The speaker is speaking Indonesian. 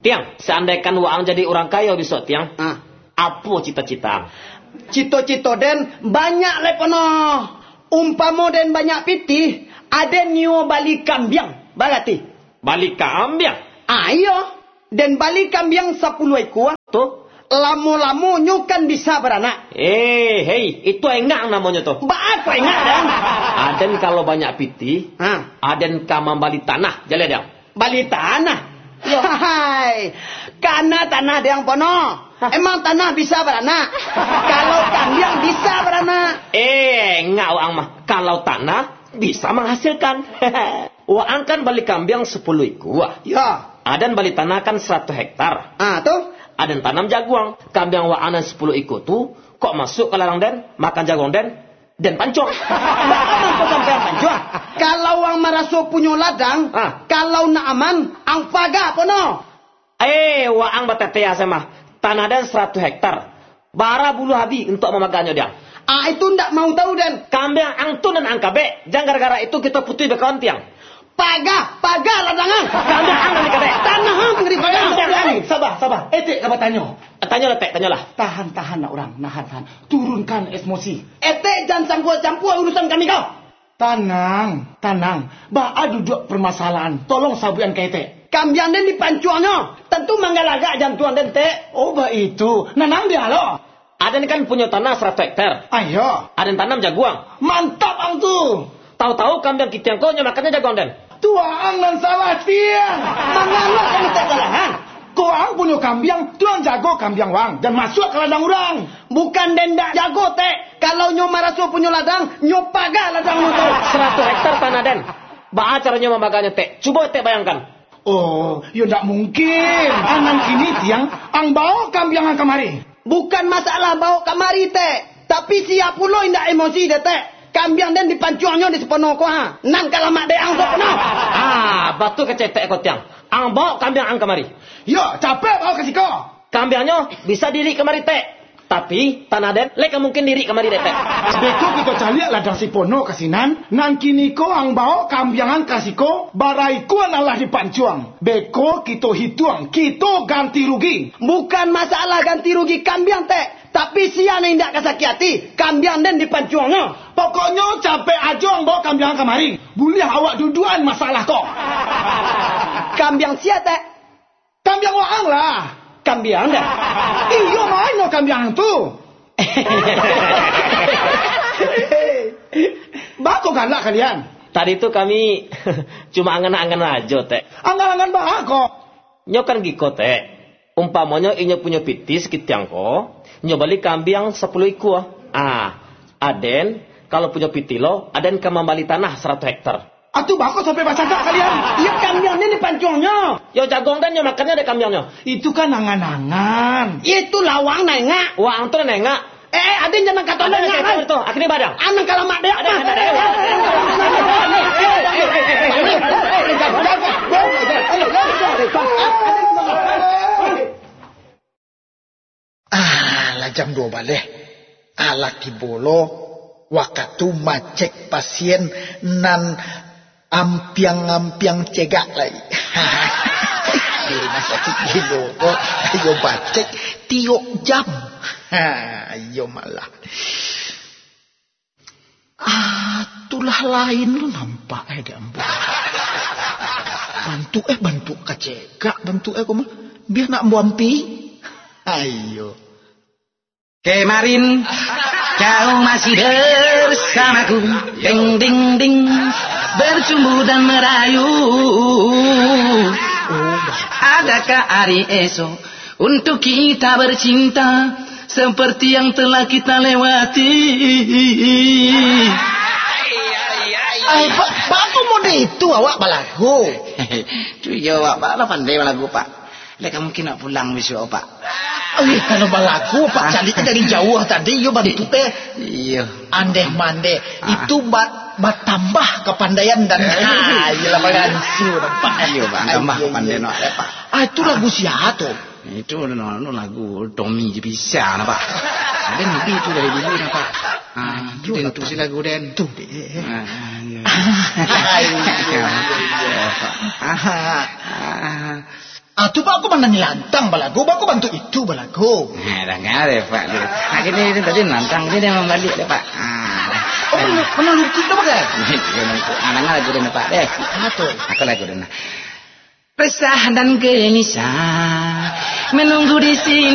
Tiang, seandainya Waang jadi orang kaya besok, Tiang. Apa cita-cita? Cito-cito den banyak lepono. Umpamo den banyak pitih, ada nyo balik kambiang. Balati. Balik kambiang? Ayo. Den balik kambiang 10 ekor. Tuh. Lamo-lamo nyo kan bisa beranak. Hei, itu enggak namanya tuh. Apa enggak den? Aden kalau banyak pitih, aden kamam balik tanah. Jalan dia. Balik tanah? Hai, karena tanah yang pono. Emang tanah bisa beranak? Kalau kambiang bisa beranak. Enggak Waang mah. Kalau tanah bisa menghasilkan. Waang kan balik kambiang 10 ekor. Ya. Aden balik tanah kan 100 hektar. Tuh. Aden tanam jaguang. Kambiang Waang 10 ekor tuh kok masuk ke larang den, makan jaguang den pancong. Bagaimana sampai pancong? Kalau Wang maraso punya ladang, kalau nak aman, ang paga pono. Waang batetea sama. Tanah den 100 hektar. Bara bulu habi untuk memaganya dia. Itu ndak mau tahu den. Kambiang angtun dan angkabe. Jangan gara-gara itu kita putih bekawan tiang. Paga ladangan. Kambiang angkan dikabe. Tanah ngeri paga. Sabar. Etik apa tanya? Tanyalah. Tahan nak orang, nahan. Turunkan emosi. Etek jangan campur urusan kami kau. Tenang. Ba duduk permasalahan. Tolong sabuan ke etek. Kambiang den dipancuannya. Tentu manggalaga jantuan den te. Oh, ba itu. Nanang dia lo. Aden kan punya tanah 100 hektar. Ayo. Aden tanam jaguang. Mantap ang tu. Tahu-tahu kambiang kita yang kau makannya jaguang den. Tuang nan salah tiang. Mangalah kamu tak salahan. Kau ang punya kambiang, tuang jago kambiang Wang dan masuk ke ladang orang. Bukan dendak jago te. Kalau nyo maraso punya ladang, nyo paga ladang nyo tu. 100 hektar tanah den. Ba caranya memaganya te. Coba te bayangkan. Oh, ya ndak mungkin. Anang kini tiang, ang bawa kambiang ang kemari. Bukan masalah bawa kamari te. Tapi siap pula indak emosi de te. Kambiang den dipancuangnya di sepenuh ko ha. Nang kalamak de ang sepenuh. Batu kecetek ko tiang. Ang bawa kambiang ang kemari. Ya, capek bawa kasih kau. Kambiangnya bisa diri kemari te. Tapi tanah den leka mungkin diri kemari de te. Beko kita cari ladang si pono kasinan. Nang kini ko ang bawa kambiangan kasih ko. Barai ko nalah dipancuang. Beko kita hitung. Kita ganti rugi. Bukan masalah ganti rugi kambiang te. Tapi siapa yang tidak kasaki hati, kambiang den dipancuangnya. Pokoknya capek aja ang bawa kambiang kemari. Boleh awak duduan masalah kok. Kambiang siapa te? Kambiang Waang lah. Kambiang dah. Iyo main no kambiang tu. Bako galak kalian. Tadi itu kami cuma angan-angan aja teh. Angan-angan bako. Nyo kan giko teh. Umpamanya inyo punya pitis kitiang ko. Nyo balik kambiang 10 ekor. Aden kalau punya pitilo, aden kamambali tanah 100 hektar. Atuh bako sampai baca tak kalian. Iya kambiangnya dipancuangnya. Yo jagong dan yo makannya ada kambiangnya. Itu kan angan-angan. Itu lawang nengak. Wang tuh nengak. Aden jangan kata nengak kan. Itu, akhirnya badang. Anang kalau mak dia. Jam 2 balik. Laki bolo. Waktu macek pasien nan ampiang-ampiang cegak lagi. Di rumah sakit gilo. Ayo bacek tiok jam. Ayo malah. Itulah lain lu nampak gambar. Bantu kacegak. Bantu koma. Biar nak buampi. Ayo. Kemarin kau masih bersamaku, ding ding ding, bercumbu dan merayu. Adakah hari esok untuk kita bercinta seperti yang telah kita lewati? Pak mode itu awak balagu. Cuy awak pak, pandai balagu pak. Leka mungkin nak pulang besok pak. Kalau balagu pak carinya dari jauh tadi yo bantu teh. Iya. Andeh mande itu tambah kepandaian dan iyalah bagansu nampak. Iya pak, tambah kepandaian pak. Itu lagu siapa tuh? Itu lagu Tommy bisa nah pak. Den itu dari dulu nah pak. Itu si lagu Den. Tuh deh. Atuh Pak, aku mana nyelantang balago, aku bantu itu balago. Dah ngare Pak. Akhirnya ini tadi nantang dia membalik deh Pak. Mana lukis dah pakai? Anang lagu deh Pak deh. Atuh. Aku lagu deh. Resah dan gelisah menunggu di sini.